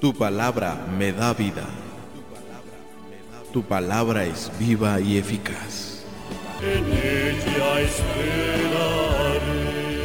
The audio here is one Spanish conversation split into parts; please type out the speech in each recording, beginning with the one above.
Tu palabra me da vida. Tu palabra es viva y eficaz. En ella esperaré.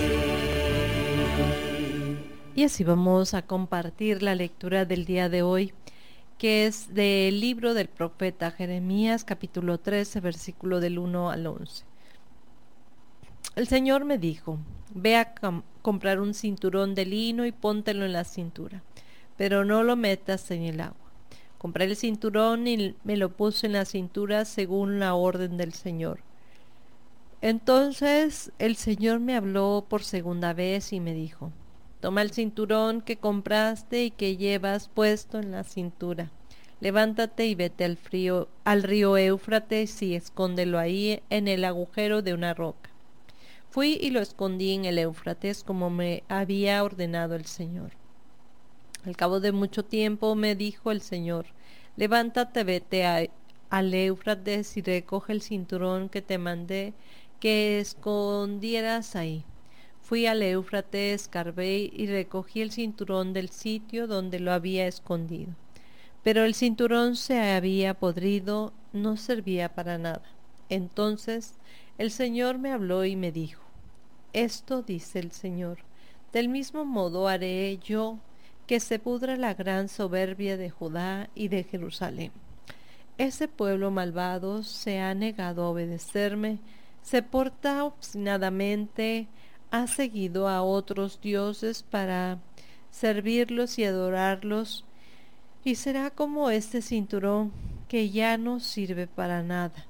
Y así vamos a compartir la lectura del día de hoy, que es del libro del profeta Jeremías, capítulo 13, versículo del 1 al 11. El Señor me dijo: ve a comprar un cinturón de lino y póntelo en la cintura, pero no lo metas en el agua. Compré el cinturón y me lo puse en la cintura según la orden del Señor. Entonces el Señor me habló por segunda vez y me dijo: toma el cinturón que compraste y que llevas puesto en la cintura. Levántate y vete al río Éufrates y escóndelo ahí en el agujero de una roca. Fui y lo escondí en el Éufrates como me había ordenado el Señor. Al cabo de mucho tiempo me dijo el Señor: levántate, vete al Éufrates y recoge el cinturón que te mandé que escondieras ahí. Fui al Éufrates, escarbé y recogí el cinturón del sitio donde lo había escondido. Pero el cinturón se había podrido, no servía para nada. Entonces el Señor me habló y me dijo: esto dice el Señor: del mismo modo haré yo que se pudra la gran soberbia de Judá y de Jerusalén. Ese pueblo malvado se ha negado a obedecerme, se porta obstinadamente, ha seguido a otros dioses para servirlos y adorarlos, y será como este cinturón que ya no sirve para nada.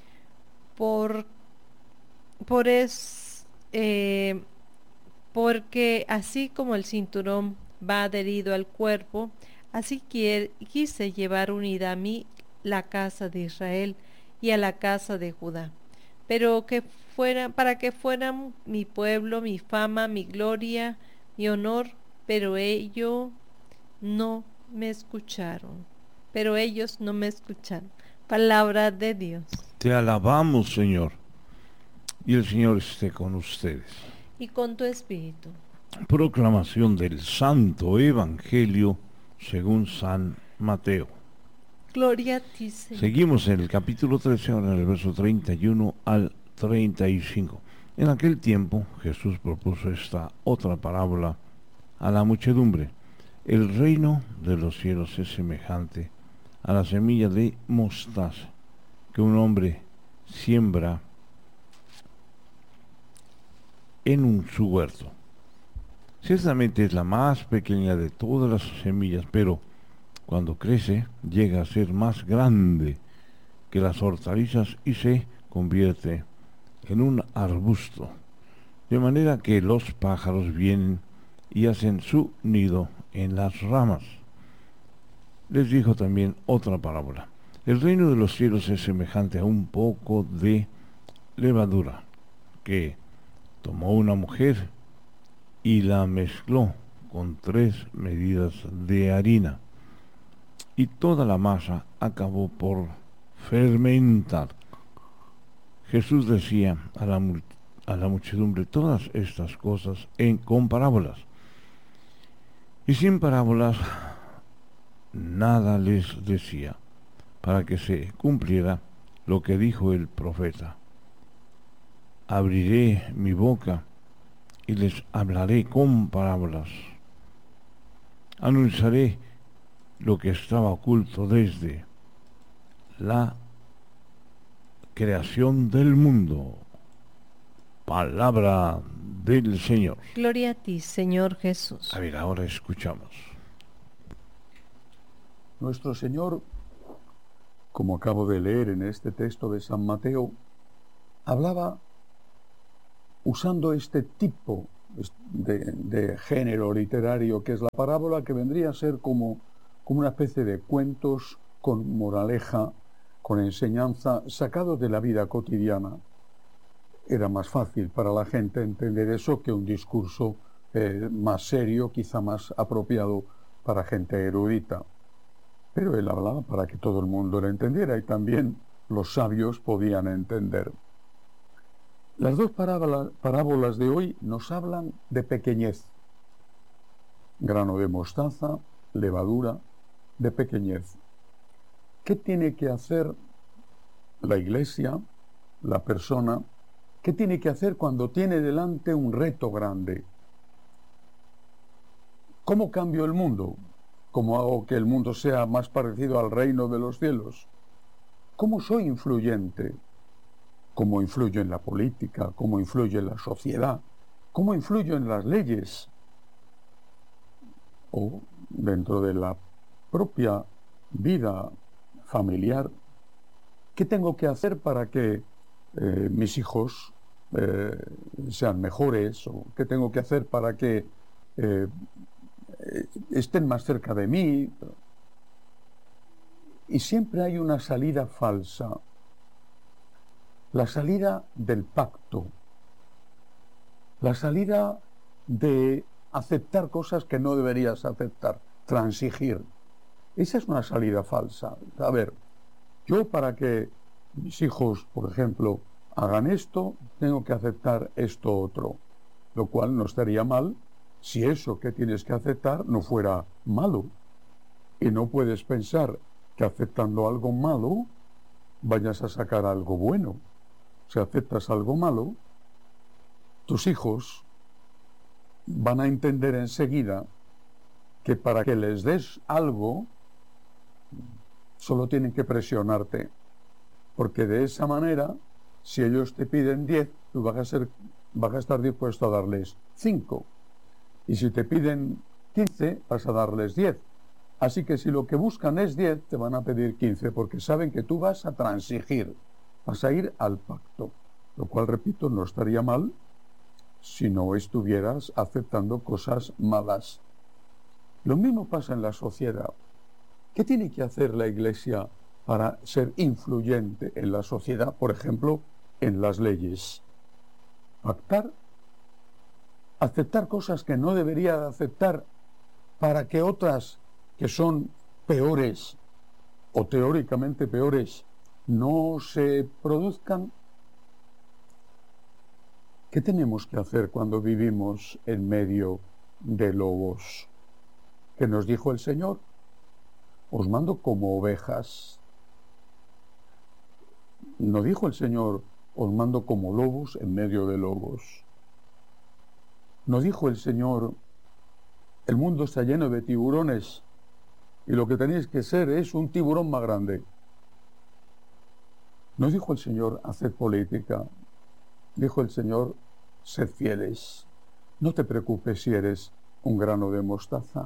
Porque así como el cinturón va adherido al cuerpo, así quise llevar unida a mí la casa de Israel y a la casa de Judá, pero para que fueran mi pueblo, mi fama, mi gloria, mi honor, pero ellos no me escucharon. Palabra de Dios. Te alabamos, Señor, y el Señor esté con ustedes. Y con tu espíritu. Proclamación del Santo Evangelio según San Mateo. Gloria a ti, Señor. Seguimos en el capítulo 13, ahora en el verso 31 al 35. En aquel tiempo Jesús propuso esta otra parábola a la muchedumbre. El reino de los cielos es semejante a la semilla de mostaza que un hombre siembra en su huerto. Ciertamente es la más pequeña de todas las semillas, pero cuando crece llega a ser más grande que las hortalizas y se convierte en un arbusto, de manera que los pájaros vienen y hacen su nido en las ramas. Les dijo también otra parábola. El reino de los cielos es semejante a un poco de levadura que tomó una mujer y la mezcló con 3 medidas de harina, y toda la masa acabó por fermentar. Jesús decía a la muchedumbre todas estas cosas con parábolas, y sin parábolas nada les decía, para que se cumpliera lo que dijo el profeta: abriré mi boca y les hablaré con parábolas. Anunciaré lo que estaba oculto desde la creación del mundo. Palabra del Señor. Gloria a ti, Señor Jesús. A ver, ahora escuchamos. Nuestro Señor, como acabo de leer en este texto de San Mateo, hablaba usando este tipo de género literario que es la parábola, que vendría a ser como una especie de cuentos con moraleja, con enseñanza, sacados de la vida cotidiana. Era más fácil para la gente entender eso que un discurso más serio, quizá más apropiado para gente erudita. Pero él hablaba para que todo el mundo lo entendiera, y también los sabios podían entender. Las dos parábolas de hoy nos hablan de pequeñez. Grano de mostaza levadura de pequeñez. ¿Qué tiene que hacer la Iglesia, la persona? ¿Qué tiene que hacer cuando tiene delante un reto grande? ¿Cómo cambio el mundo? ¿Cómo hago que el mundo sea más parecido al reino de los cielos? ¿Cómo soy influyente? ¿Cómo influyo en la política? ¿Cómo influyo en la sociedad? ¿Cómo influyo en las leyes? O dentro de la propia vida familiar, ¿qué tengo que hacer para que mis hijos sean mejores? ¿O qué tengo que hacer para que estén más cerca de mí? Y siempre hay una salida falsa, la salida del pacto, la salida de aceptar cosas que no deberías aceptar, transigir. Esa es una salida falsa. A ver, yo para que mis hijos, por ejemplo, hagan esto, tengo que aceptar esto otro, lo cual no estaría mal si eso que tienes que aceptar no fuera malo. Y no puedes pensar que aceptando algo malo vayas a sacar algo bueno. Si aceptas algo malo, tus hijos van a entender enseguida que para que les des algo solo tienen que presionarte, porque de esa manera, si ellos te piden 10, tú vas a estar dispuesto a darles 5, y si te piden 15, vas a darles 10. Así que si lo que buscan es 10, te van a pedir 15, porque saben que tú vas a transigir, vas a ir al pacto, lo cual, repito, no estaría mal si no estuvieras aceptando cosas malas. Lo mismo pasa en la sociedad. ¿Qué tiene que hacer la Iglesia para ser influyente en la sociedad? Por ejemplo, en las leyes. Pactar, aceptar cosas que no debería de aceptar para que otras que son peores o teóricamente peores no se produzcan. ¿Qué tenemos que hacer cuando vivimos en medio de lobos? ¿Qué nos dijo el Señor? Os mando como ovejas. No dijo el Señor, os mando como lobos en medio de lobos. No dijo el Señor, el mundo está lleno de tiburones y lo que tenéis que ser es un tiburón más grande. No dijo el Señor, haced política. Dijo el Señor, sed fieles. No te preocupes si eres un grano de mostaza.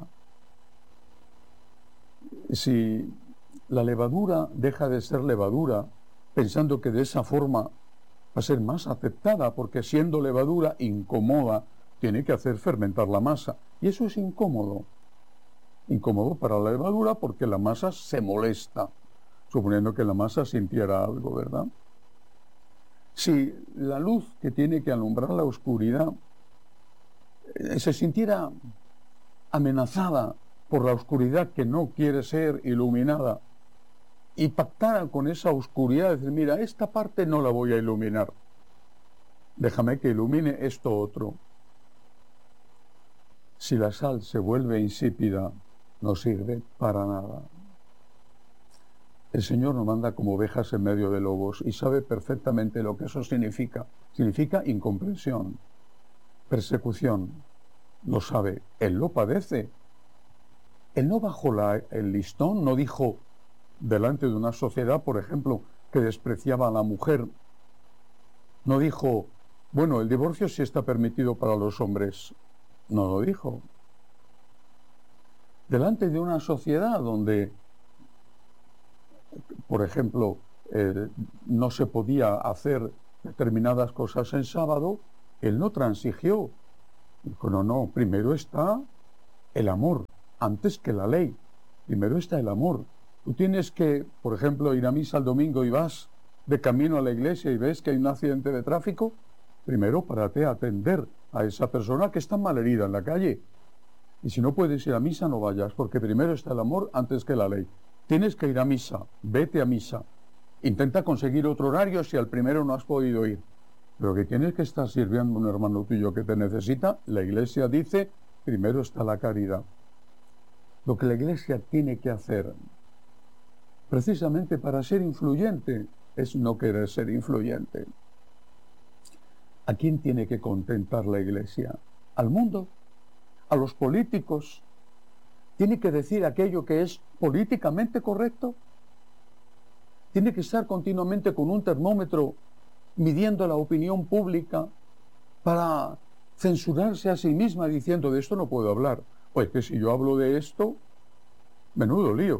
Si la levadura deja de ser levadura, pensando que de esa forma va a ser más aceptada, porque siendo levadura incomoda, tiene que hacer fermentar la masa. Y eso es incómodo. Incómodo para la levadura porque la masa se molesta, suponiendo que la masa sintiera algo, ¿verdad? Si la luz que tiene que alumbrar la oscuridad se sintiera amenazada por la oscuridad que no quiere ser iluminada y pactara con esa oscuridad, decir, mira, esta parte no la voy a iluminar, déjame que ilumine esto otro. Si la sal se vuelve insípida, no sirve para nada. El Señor nos manda como ovejas en medio de lobos y sabe perfectamente lo que eso significa. Significa incomprensión, persecución. Lo sabe, Él lo padece. Él no bajó el listón, no dijo delante de una sociedad, por ejemplo, que despreciaba a la mujer. No dijo, bueno, el divorcio sí está permitido para los hombres. No lo dijo. Delante de una sociedad donde, por ejemplo, no se podía hacer determinadas cosas en sábado, Él no transigió. Dijo, no, primero está el amor, antes que la ley. Primero está el amor. Tú tienes que, por ejemplo, ir a misa el domingo y vas de camino a la iglesia y ves que hay un accidente de tráfico, primero párate a atender a esa persona que está malherida en la calle. Y si no puedes ir a misa, no vayas, porque primero está el amor antes que la ley. Tienes que ir a misa, vete a misa. Intenta conseguir otro horario si al primero no has podido ir. Pero que tienes que estar sirviendo a un hermano tuyo que te necesita, la iglesia dice, primero está la caridad. lo que la Iglesia tiene que hacer, precisamente para ser influyente, es no querer ser influyente. ¿A quién tiene que contentar la Iglesia? ¿Al mundo? ¿A los políticos? ¿Tiene que decir aquello que es políticamente correcto? ¿Tiene que estar continuamente con un termómetro midiendo la opinión pública para censurarse a sí misma diciendo de esto no puedo hablar? Pues que si yo hablo de esto, menudo lío.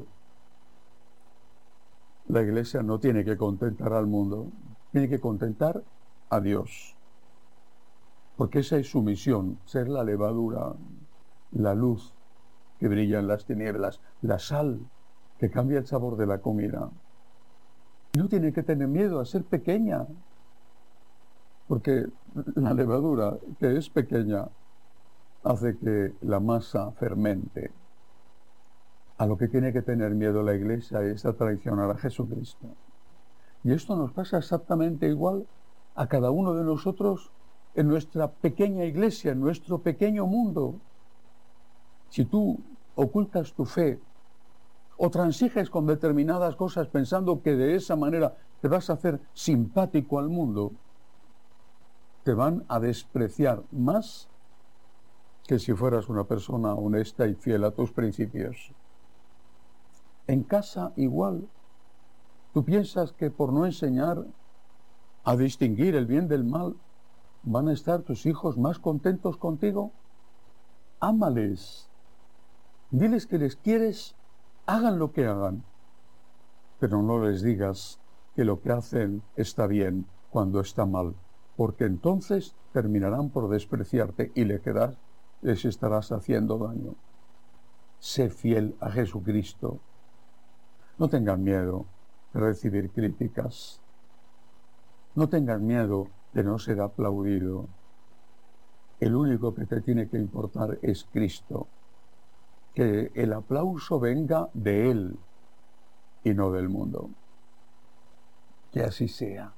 La Iglesia no tiene que contentar al mundo, tiene que contentar a Dios. Porque esa es su misión, ser la levadura, la luz que brilla en las tinieblas, la sal que cambia el sabor de la comida. No tiene que tener miedo a ser pequeña, porque la levadura, que es pequeña, hace que la masa fermente. A lo que tiene que tener miedo la Iglesia es a traicionar a Jesucristo. Y esto nos pasa exactamente igual a cada uno de nosotros en nuestra pequeña iglesia, en nuestro pequeño mundo. Si tú ocultas tu fe o transiges con determinadas cosas pensando que de esa manera te vas a hacer simpático al mundo, te van a despreciar más que si fueras una persona honesta y fiel a tus principios. En casa igual. ¿Tú piensas que por no enseñar a distinguir el bien del mal van a estar tus hijos más contentos contigo? Ámales. Diles que les quieres, hagan lo que hagan. Pero no les digas que lo que hacen está bien cuando está mal, porque entonces terminarán por despreciarte y les estarás haciendo daño. Sé fiel a Jesucristo. No tengan miedo de recibir críticas. No tengan miedo de no ser aplaudido. El único que te tiene que importar es Cristo. Que el aplauso venga de Él y no del mundo. Que así sea.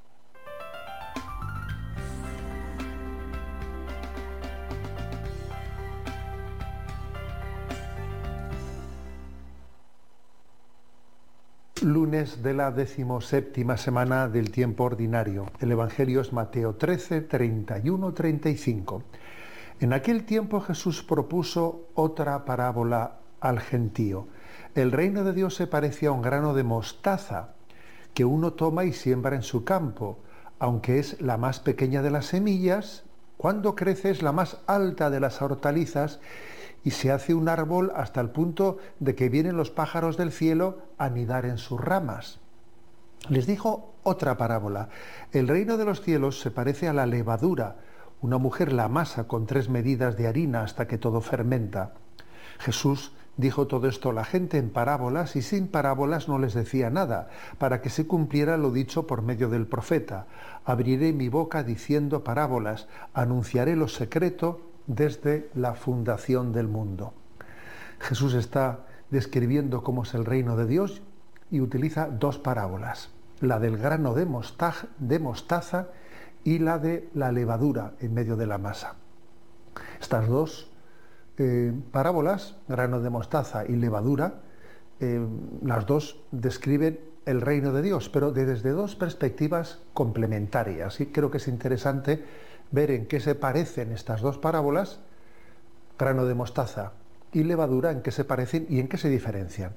Lunes de la 17ª semana del tiempo ordinario. El Evangelio es Mateo 13, 31, 35. En aquel tiempo Jesús propuso otra parábola al gentío. El reino de Dios se parecía a un grano de mostaza que uno toma y siembra en su campo. Aunque es la más pequeña de las semillas, cuando crece es la más alta de las hortalizas y se hace un árbol hasta el punto de que vienen los pájaros del cielo a anidar en sus ramas. Les dijo otra parábola. El reino de los cielos se parece a la levadura. Una mujer la amasa con 3 medidas de harina hasta que todo fermenta. Jesús dijo todo esto a la gente en parábolas y sin parábolas no les decía nada, para que se cumpliera lo dicho por medio del profeta. Abriré mi boca diciendo parábolas, anunciaré lo secreto desde la fundación del mundo. Jesús está describiendo cómo es el reino de Dios y utiliza 2 parábolas, la del grano de mostaza y la de la levadura en medio de la masa. Estas 2 parábolas, grano de mostaza y levadura, las 2 describen el reino de Dios, pero desde 2 perspectivas complementarias. Y creo que es interesante ver en qué se parecen estas 2 parábolas, grano de mostaza y levadura, en qué se parecen y en qué se diferencian.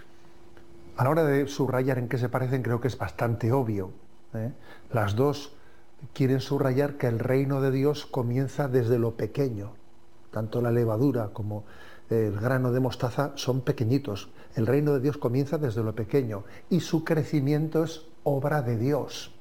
A la hora de subrayar en qué se parecen, creo que es bastante obvio. Las 2 quieren subrayar que el reino de Dios comienza desde lo pequeño. Tanto la levadura como el grano de mostaza son pequeñitos. El reino de Dios comienza desde lo pequeño y su crecimiento es obra de Dios.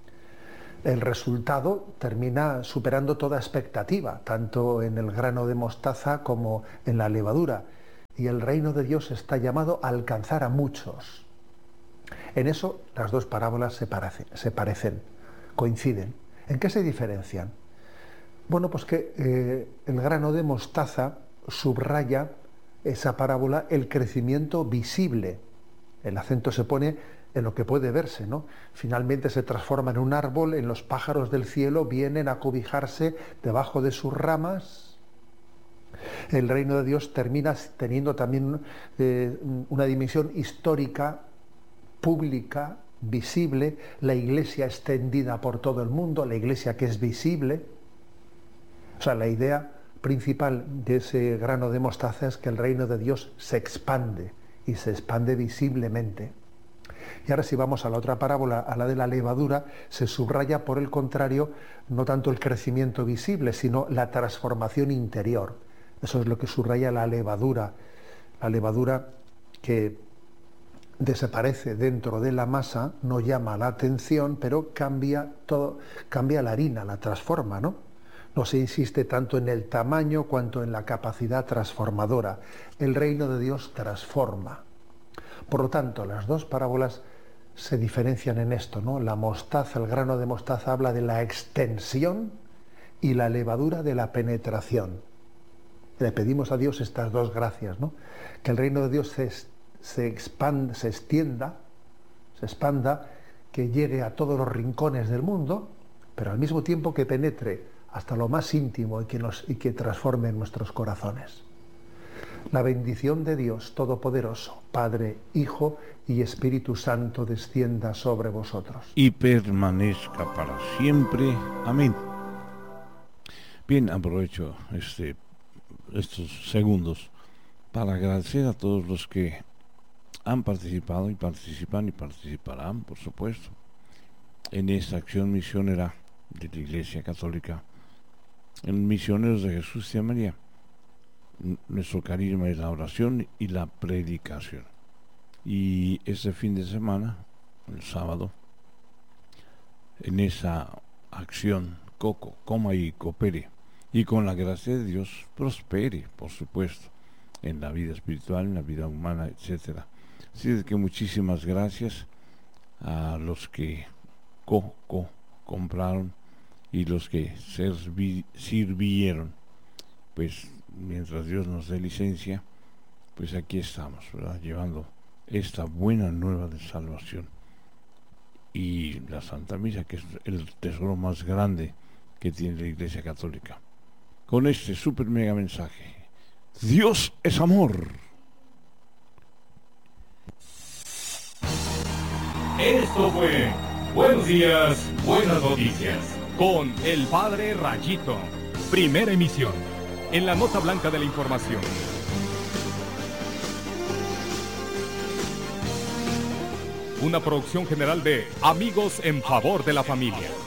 El resultado termina superando toda expectativa, tanto en el grano de mostaza como en la levadura. Y el reino de Dios está llamado a alcanzar a muchos. En eso las 2 parábolas se parecen, coinciden. ¿En qué se diferencian? Bueno, pues que el grano de mostaza subraya esa parábola el crecimiento visible. El acento se pone en lo que puede verse, ¿no? Finalmente se transforma en un árbol, en los pájaros del cielo vienen a cobijarse debajo de sus ramas. El reino de Dios termina teniendo también una dimensión histórica, pública, visible, la iglesia extendida por todo el mundo, la iglesia que es visible. O sea, la idea principal de ese grano de mostaza es que el reino de Dios se expande y se expande visiblemente. Y ahora si vamos a la otra parábola, a la de la levadura, se subraya por el contrario no tanto el crecimiento visible, sino la transformación interior. Eso es lo que subraya la levadura que desaparece dentro de la masa, no llama la atención, pero cambia todo, cambia la harina, la transforma, ¿no? No se insiste tanto en el tamaño cuanto en la capacidad transformadora. El reino de Dios transforma. Por lo tanto, las dos parábolas se diferencian en esto, ¿no? La mostaza, el grano de mostaza habla de la extensión y la levadura de la penetración. Le pedimos a Dios estas dos gracias, ¿no? Que el reino de Dios se expanda, se expanda, que llegue a todos los rincones del mundo, pero al mismo tiempo que penetre hasta lo más íntimo y que transforme nuestros corazones. La bendición de Dios Todopoderoso, Padre, Hijo y Espíritu Santo descienda sobre vosotros. Y permanezca para siempre. Amén. Bien, aprovecho estos segundos para agradecer a todos los que han participado y participan y participarán, por supuesto, en esta acción misionera de la Iglesia Católica, en Misioneros de Jesús y de María. Nuestro carisma es la oración y la predicación. Y este fin de semana, el sábado, en esa acción, coma y coopere, y con la gracia de Dios prospere, por supuesto, en la vida espiritual, en la vida humana, etc. Así que muchísimas gracias a los que compraron y los que sirvieron. Pues mientras Dios nos dé licencia, pues aquí estamos, ¿verdad? Llevando esta buena nueva de salvación. Y la Santa Misa, que es el tesoro más grande que tiene la Iglesia Católica. Con este super mega mensaje: Dios es amor. Esto fue Buenos Días, Buenas Noticias, con el Padre Rayito. Primera emisión, en la nota blanca de la información. Una producción general de Amigos en Favor de la Familia.